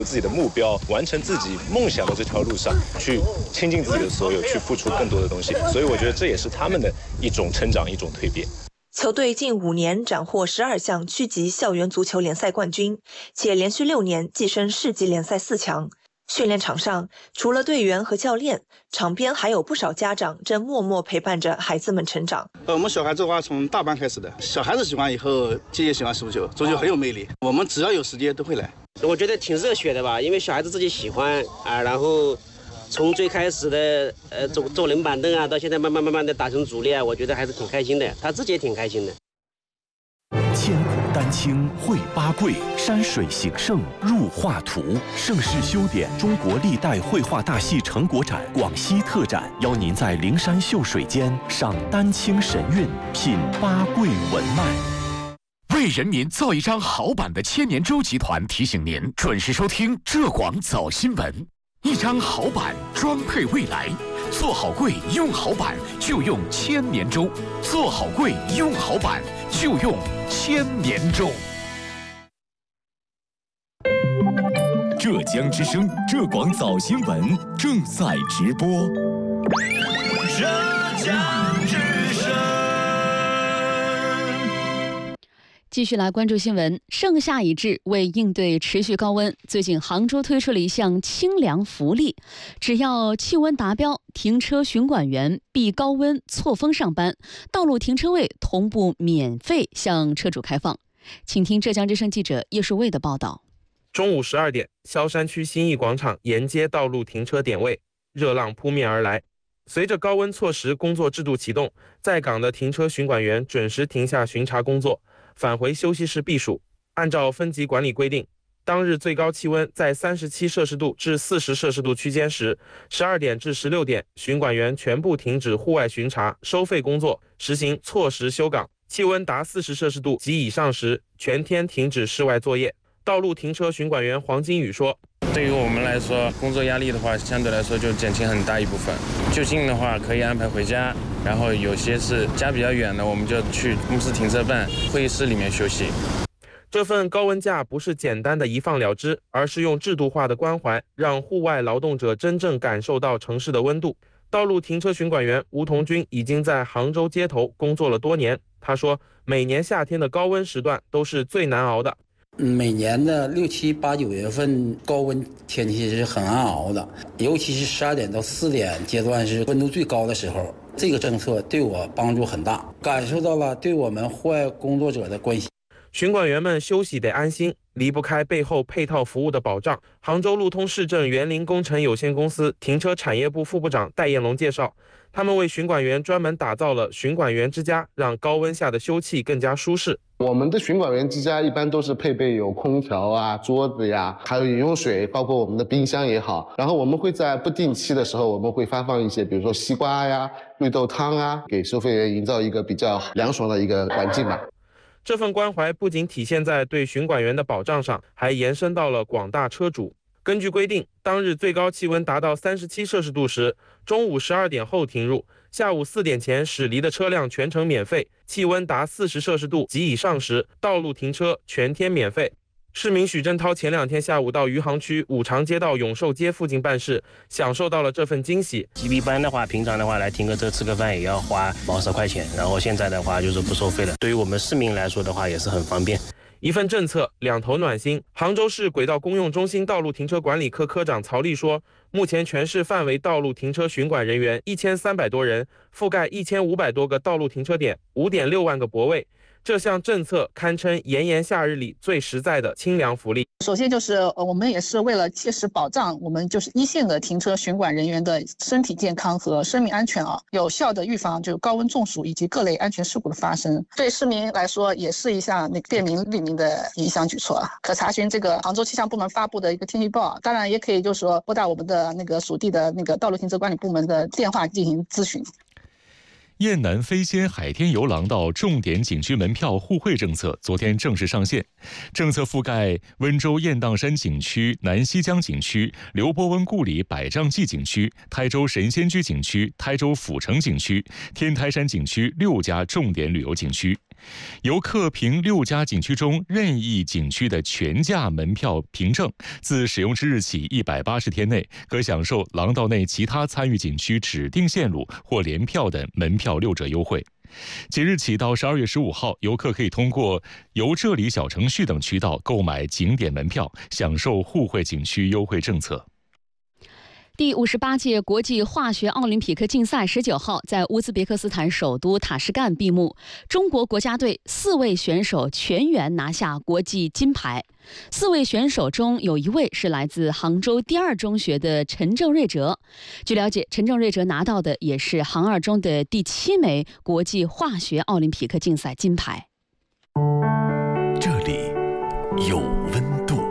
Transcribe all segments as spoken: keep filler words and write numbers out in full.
自己的目标，完成自己梦想的这条路上，去倾尽自己的所有，去付出更多的东西。所以我觉得这也是他们的一种成长，一种蜕变。 球队近五年斩获十二项区级校园足球联赛冠军，且连续六年跻身市级联赛四强。训练场上，除了队员和教练，场边还有不少家长正默默陪伴着孩子们成长。 呃，我们小孩子的话，从大班开始的，小孩子喜欢以后，姐姐喜欢足球，足球很有魅力。我们只要有时间都会来。 我觉得挺热血的吧，因为小孩子自己喜欢啊，然后从最开始的呃坐坐冷板凳啊，到现在慢慢慢慢的打成主力啊，我觉得还是挺开心的，他自己也挺开心的。 千古丹青绘八桂，山水形胜入画图。盛世修典中国历代绘画大戏成果展广西特展，邀您在灵山秀水间赏丹青神韵，品八桂文脉。 为人民造一张好版的千年舟集团提醒您准时收听浙广早新闻。一张好版装配未来，做好柜用好版就用千年舟，做好柜用好版就用千年舟。 浙江之声浙广早新闻正在直播。 浙江之声。 继续来关注新闻。盛夏已至，为应对持续高温，最近杭州推出了一项清凉福利，只要气温达标，停车巡管员避高温错峰上班，道路停车位同步免费向车主开放。请听浙江之声记者叶树卫的报道。 中午十二点，萧山区新义广场沿街道路停车点位热浪扑面而来。随着高温措施工作制度启动，在岗的停车巡管员准时停下巡查工作，返回休息室避暑。按照分级管理规定，当日最高气温在三十七摄氏度至四十摄氏度区间时，十二点至十六点，巡管员全部停止户外巡查、收费工作，实行错时休岗。气温达四十摄氏度及以上时，全天停止室外作业。道路停车巡管员黄金宇说：“ 对于我们来说，工作压力的话，相对来说就减轻很大一部分。就近的话，可以安排回家，然后有些是家比较远的，我们就去公司停车办、会议室里面休息。” 这份高温假不是简单的一放了之，而是用制度化的关怀，让户外劳动者真正感受到城市的温度。道路停车巡管员吴同军已经在杭州街头工作了多年。他说，每年夏天的高温时段都是最难熬的。 每年的六七八九月份高温天气是很难熬的，尤其是十二点到四点阶段是温度最高的时候。这个政策对我帮助很大，感受到了对我们户外工作者的关心。 巡管员们休息得安心，离不开背后配套服务的保障。杭州路通市政园林工程有限公司停车产业部副部长戴彦龙介绍，他们为巡管员专门打造了巡管员之家，让高温下的休憩更加舒适。 我们的巡管员之家一般都是配备有空调啊、桌子呀，还有饮用水，包括我们的冰箱也好。然后我们会在不定期的时候，我们会发放一些，比如说西瓜呀、绿豆汤啊，给收费员营造一个比较凉爽的一个环境吧。 这份关怀不仅体现在对巡管员的保障上，还延伸到了广大车主。根据规定，当日最高气温达到三十七摄氏度时，中午十二点后停入，下午四点前驶离的车辆全程免费；气温达四十摄氏度及以上时，道路停车全天免费。市民许振涛前两天下午到余杭区五常街道永寿街附近办事，享受到了这份惊喜。 一般的话，平常的话来停个车吃个饭也要花毛十块钱，然后现在的话就是不收费了，对于我们市民来说的话也是很方便。 一份政策，两头暖心。杭州市轨道公用中心道路停车管理科科长曹丽说，目前全市范围道路停车巡管人员一千三百多人，覆盖一千五百多个道路停车点，五点六万个泊位。这项政策堪称炎炎夏日里最实在的清凉福利。 首先就是呃，我们也是为了切实保障我们就是一线的停车巡管人员的身体健康和生命安全啊，有效的预防就高温中暑以及各类安全事故的发生。对市民来说也是一项那个便民利民的一项举措啊。可查询这个杭州气象部门发布的一个天气预报，当然也可以就是说拨打我们的那个属地的那个道路停车管理部门的电话进行咨询。 雁南飞仙海天游廊道重点景区门票互惠政策昨天正式上线，政策覆盖温州雁荡山景区、南溪江景区、刘伯温故里百丈记景区、台州神仙居景区、台州府城景区、天台山景区六家重点旅游景区。 游客凭六家景区中任意景区的全价门票凭证，自使用之日起一百八十天内，可享受廊道内其他参与景区指定线路或联票的门票六折优惠。即日起到十二月十五号，游客可以通过游这里小程序等渠道购买景点门票，享受互惠景区优惠政策。 第五十八届国际化学奥林匹克竞赛十九号在乌兹别克斯坦首都塔什干闭幕，中国国家队四位选手全员拿下国际金牌。四位选手中有一位是来自杭州第二中学的陈正瑞哲。据了解，陈正瑞哲拿到的也是杭二中的第七枚国际化学奥林匹克竞赛金牌。 这里有温度。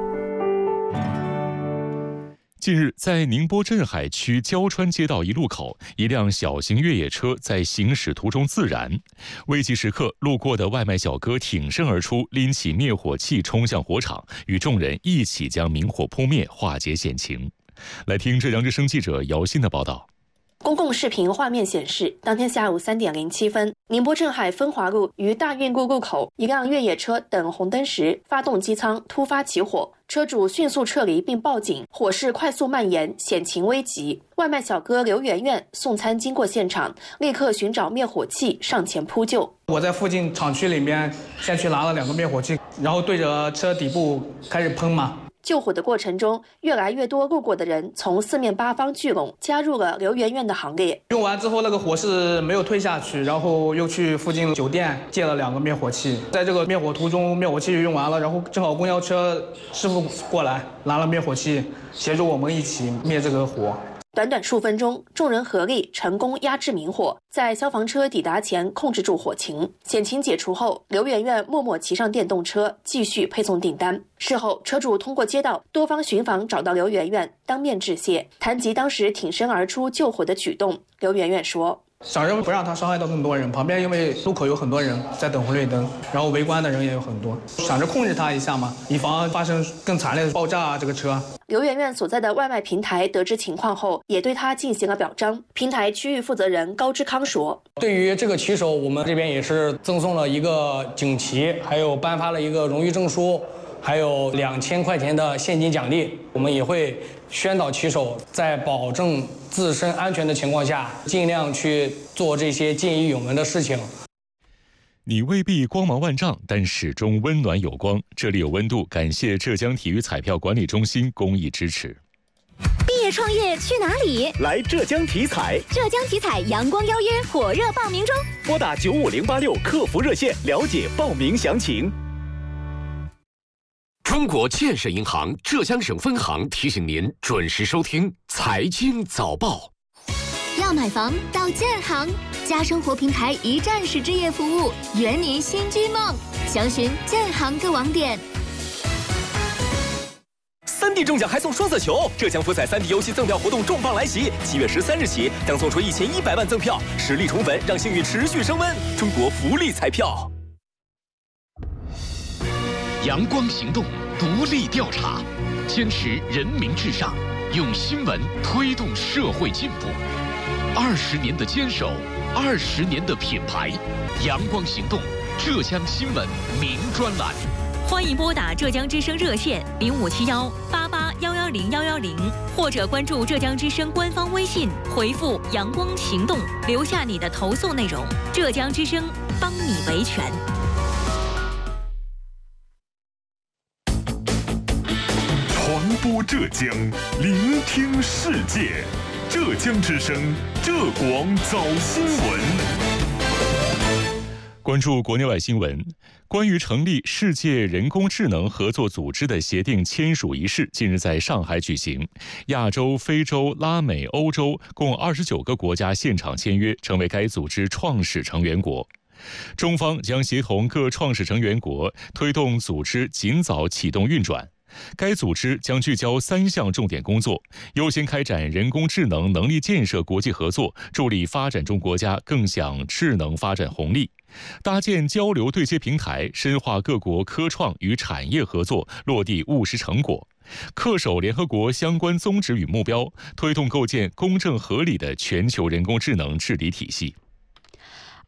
近日，在宁波镇海区焦川街道一路口，一辆小型越野车在行驶途中自燃，危急时刻，路过的外卖小哥挺身而出，拎起灭火器冲向火场，与众人一起将明火扑灭，化解险情。来听浙江之声记者姚鑫的报道。 公共视频画面显示，当天下午三点零七分，宁波镇海分华路于大运路路口，一辆越野车等红灯时，发动机舱突发起火，车主迅速撤离并报警，火势快速蔓延，险情危急。外卖小哥刘媛媛送餐经过现场，立刻寻找灭火器上前扑救。 我在附近厂区里面先去拿了两个灭火器，然后对着车底部开始喷嘛。 救火的过程中，越来越多路过的人从四面八方聚拢，加入了刘媛媛的行列。 用完之后，那个火势没有退下去，然后又去附近酒店借了两个灭火器。在这个灭火途中，灭火器用完了，然后正好公交车师傅过来拿了灭火器，协助我们一起灭这个火。 短短数分钟，众人合力成功压制明火，在消防车抵达前控制住火情。险情解除后，刘媛媛默默骑上电动车，继续配送订单。事后，车主通过街道多方寻访找到刘媛媛，当面致谢。谈及当时挺身而出救火的举动，刘媛媛说：“ 想着不让他伤害到更多人，旁边因为路口有很多人在等红绿灯，然后围观的人也有很多，想着控制他一下嘛，以防发生更惨烈的爆炸啊这个车。” 刘媛媛所在的外卖平台得知情况后，也对他进行了表彰。平台区域负责人高志康说：“ 对于这个骑手，我们这边也是赠送了一个锦旗，还有颁发了一个荣誉证书，还有两千块钱的现金奖励。我们也会宣导骑手在保证自身安全的情况下，尽量去做这些见义勇为的事情。” 你未必光芒万丈，但始终温暖有光。这里有温度，感谢浙江体育彩票管理中心公益支持。 毕业创业去哪里？ 来浙江体彩。 浙江体彩阳光邀约火热报名中， 拨打九五零八六客服热线了解报名详情。 中国建设银行浙江省分行提醒您准时收听财经早报。 要买房到建行，家生活平台一站式置业服务，圆您新居梦。详询建行各网点。 三 D 中奖还送双色球，浙江福彩三 D 游戏赠票活动重磅来袭，七月十三日起将送出一千一百万赠票，实力宠粉，让幸运持续升温。中国福利彩票。 阳光行动，独立调查，坚持人民至上，用新闻推动社会进步。二十年的坚守，二十年的品牌。阳光行动浙江新闻名专栏。 欢迎拨打浙江之声热线零五七幺八八幺幺零幺幺零，或者关注浙江之声官方微信，回复“阳光行动”，留下你的投诉内容。浙江之声帮你维权。 传播浙江，聆听世界。浙江之声，浙广早新闻。 关注国内外新闻，关于成立世界人工智能合作组织的协定签署仪式近日在上海举行。亚洲、非洲、拉美、欧洲共二十九个国家现场签约，成为该组织创始成员国。中方将协同各创始成员国，推动组织尽早启动运转。该组织将聚焦三项重点工作，优先开展人工智能能力建设国际合作，助力发展中国家更享智能发展红利；搭建交流对接平台，深化各国科创与产业合作，落地务实成果；恪守联合国相关宗旨与目标，推动构建公正合理的全球人工智能治理体系。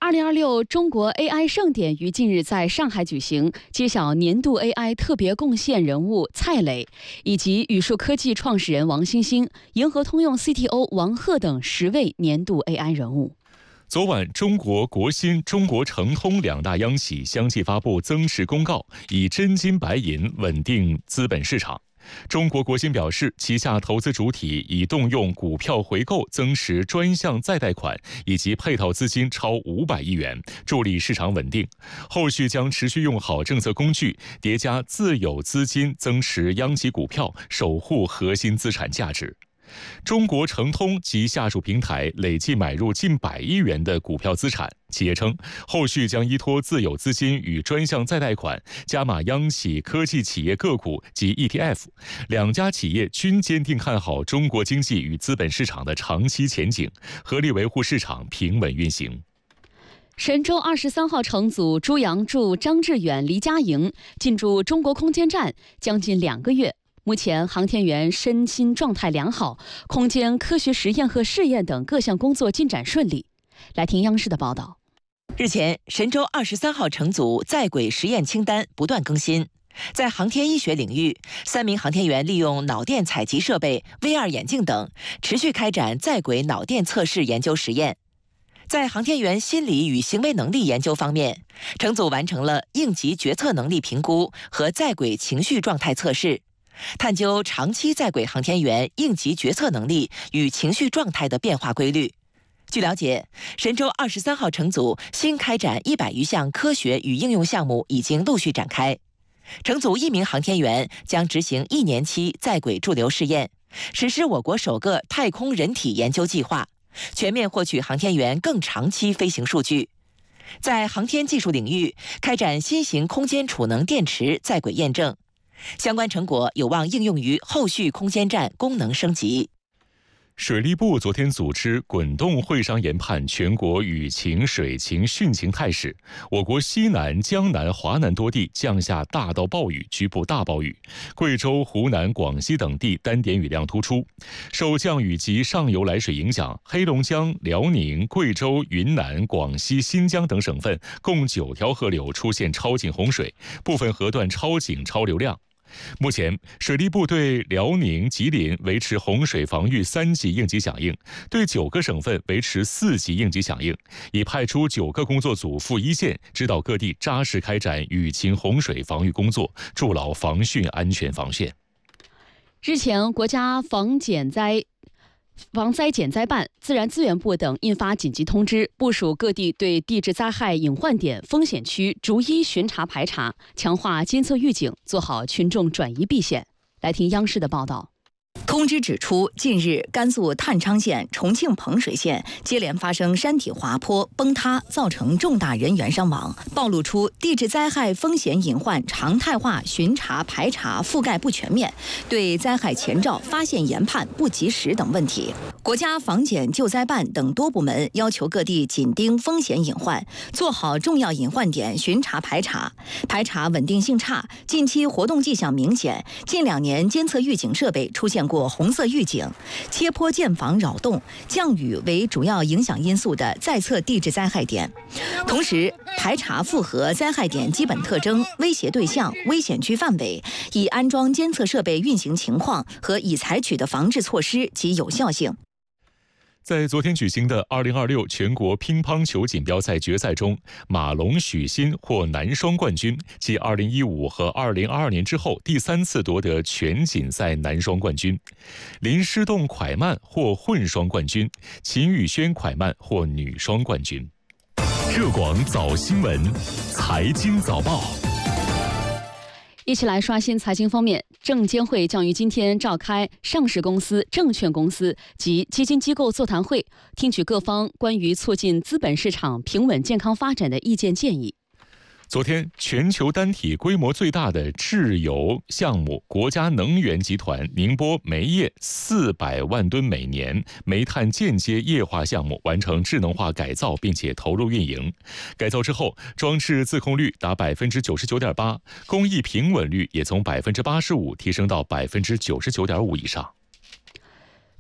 二零二六中国 A I 盛典于近日在上海举行，揭晓年度 A I 特别贡献人物蔡磊，以及宇树科技创始人王星星、银河通用 C T O 王鹤等十位年度 A I 人物。 昨晚，中国国新、中国诚通两大央企相继发布增持公告，以真金白银稳定资本市场。中国国新表示，旗下投资主体已动用股票回购增持专项再贷款以及配套资金超五百亿元，助力市场稳定。后续将持续用好政策工具，叠加自有资金增持央企股票，守护核心资产价值。中国诚通及下属平台累计买入近百亿元的股票资产。企业称，后续将依托自有资金与专项再贷款，加码央企科技企业个股及 E T F。两家企业均坚定看好中国经济与资本市场的长期前景，合力维护市场平稳运行。 神舟二十三号乘组朱杨柱、张志远、黎佳莹进驻中国空间站将近两个月。目前，航天员身心状态良好，空间科学实验和试验等各项工作进展顺利。来听央视的报道。 日前，神舟二十三号乘组在轨实验清单不断更新。在航天医学领域，三名航天员利用脑电采集设备、V R 眼镜等，持续开展在轨脑电测试研究实验。在航天员心理与行为能力研究方面，乘组完成了应急决策能力评估和在轨情绪状态测试。探究长期在轨航天员应急决策能力与情绪状态的变化规律。据了解，神舟二十三号乘组新开展一百余项科学与应用项目已经陆续展开。乘组一名航天员将执行一年期在轨驻留试验，实施我国首个太空人体研究计划，全面获取航天员更长期飞行数据。在航天技术领域，开展新型空间储能电池在轨验证。相关成果有望应用于后续空间站功能升级。 水利部昨天组织滚动会商研判全国雨情、水情、汛情态势。我国西南、江南、华南多地降下大到暴雨，局部大暴雨；贵州、湖南、广西等地单点雨量突出。受降雨及上游来水影响，黑龙江、辽宁、贵州、云南、广西、新疆等省份共九条河流出现超警洪水，部分河段超警超流量。目前，水利部对辽宁、吉林维持洪水防御三级应急响应，对九个省份维持四级应急响应，已派出九个工作组赴一线，指导各地扎实开展雨情洪水防御工作，筑牢防汛安全防线。 日前，国家防减灾。防灾减灾办、自然资源部等印发紧急通知，部署各地对地质灾害隐患点、风险区逐一巡查排查，强化监测预警，做好群众转移避险。来听央视的报道。 通知指出，近日甘肃探昌县、重庆彭水县接连发生山体滑坡崩塌，造成重大人员伤亡，暴露出地质灾害风险隐患常态化巡查排查覆盖不全面，对灾害前兆发现研判不及时等问题。国家防减救灾办等多部门要求各地紧盯风险隐患，做好重要隐患点巡查排查，排查稳定性差、近期活动迹象明显、近两年监测预警设备出现过红色预警、切坡建房扰动、降雨为主要影响因素的在测地质灾害点，同时排查符合灾害点基本特征、威胁对象、危险区范围，已安装监测设备运行情况和已采取的防治措施及有效性。 在昨天举行的二零二六全国乒乓球锦标赛决赛中，马龙、许昕获男双冠军，继二零一五和二零二二年之后第三次夺得全锦赛男双冠军。林诗栋蒯曼获混双冠军，秦宇轩蒯曼获女双冠军。 浙广早新闻，财经早报。 一起来刷新财经方面，证监会将于今天召开上市公司、证券公司及基金机构座谈会，听取各方关于促进资本市场平稳健康发展的意见建议。 昨天，全球单体规模最大的制油项目国家能源集团宁波煤业四百万吨每年煤炭间接液化项目完成智能化改造，并且投入运营。改造之后，装置自控率达百分之九十九点八，工艺平稳率也从百分之八十五提升到百分之九十九点五以上。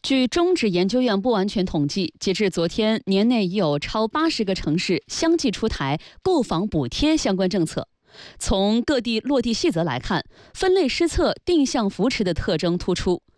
据中指研究院不完全统计，截至昨天，年内已有超八十个城市相继出台购房补贴相关政策。从各地落地细则来看，分类施策、定向扶持的特征突出。